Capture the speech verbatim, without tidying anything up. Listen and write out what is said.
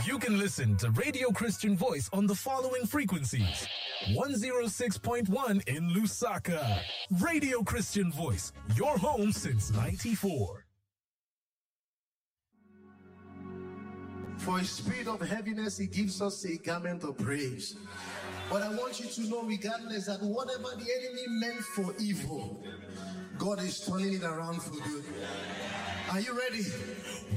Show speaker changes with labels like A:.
A: You can listen to Radio Christian Voice on the following frequencies. one oh six point one in Lusaka. Radio Christian Voice, your home since ninety-four.
B: For a spirit of heaviness, he gives us a garment of praise. But I want you to know, regardless, that whatever the enemy meant for evil, God is turning it around for good. Are you ready?